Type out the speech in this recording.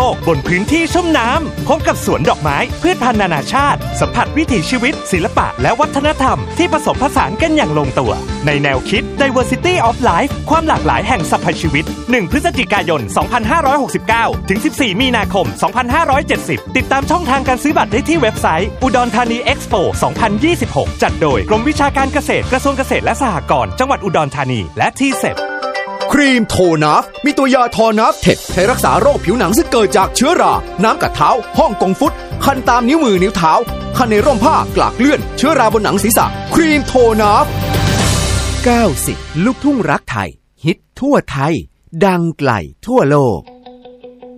กบนพื้นที่ชุ่มน้ำพบกับสวนดอกไม้พืชพันธุ์นานาชาติสัมผัสวิถีชีวิตศิลปะและวัฒนธรรมที่ผสมผสานกันอย่างลงตัวในแนวคิด Diversity of Life ความหลากหลายแห่งสรรพชีวิต1พฤศจิกายน2569ถึง14มีนาคม2570ติดตามช่องทางการซื้อบัตรได้ที่เว็บไซต์อุดรธานีเอ็กซ์โป2026จัดโดยกรมวิชาการเกษตรกระทรวงเกษตรและสหกรณ์จังหวัดอุดรธานีและทีเซปครีมโทนัฟมีตัวยาทอนัฟเทคใช้รักษาโรคผิวหนังซึ่งเกิดจากเชื้อราน้ำกัดเท้าฮ่องกงฟุตคันตามนิ้วมือนิ้วเท้าคันในร่มผ้ากลากเลื่อนเชื้อราบนหนังศีรษะครีมโทนัฟ90ลูกทุ่งรักไทยฮิตทั่วไทยดังไกลทั่วโลก